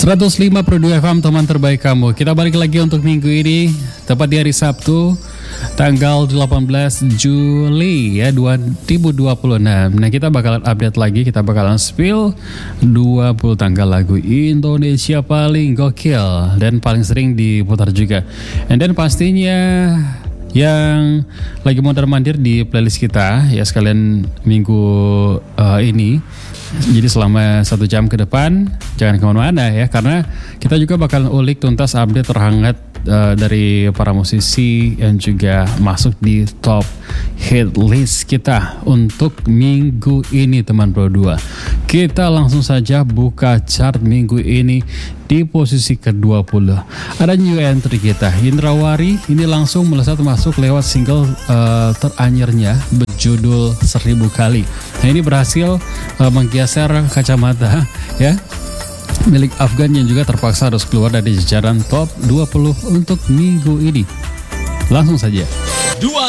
105.2 FM, teman terbaik kamu. Kita balik lagi untuk minggu ini, tepat di hari Sabtu, tanggal 18 Juli ya 2026. Nah, kita bakalan update lagi, kita bakalan spill 20 tanggal lagu Indonesia paling gokil dan paling sering diputar juga. And then pastinya yang lagi mondar-mandir di playlist kita ya sekalian minggu ini. Jadi selama 1 jam ke depan jangan kemana-mana ya, karena kita juga bakal ulik tuntas update terhangat dari para musisi yang juga masuk di top hit list kita untuk minggu ini, teman Pro 2. Kita langsung saja buka chart minggu ini di posisi ke-20. Ada new entry kita, Indrawari ini langsung melesat masuk lewat single teranyarnya berjudul 1000 kali. Nah, ini berhasil menggeser kacamata ya milik Afgan yang juga terpaksa harus keluar dari jajaran top 20 untuk minggu ini. Langsung saja.